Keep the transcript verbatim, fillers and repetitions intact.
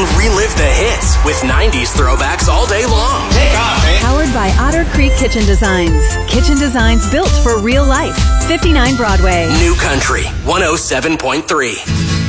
and relive the hits with nineties throwbacks all day long. Take off, eh? Powered by Otter Creek Kitchen Designs. Kitchen designs built for real life. fifty-nine Broadway. New Country one oh seven point three.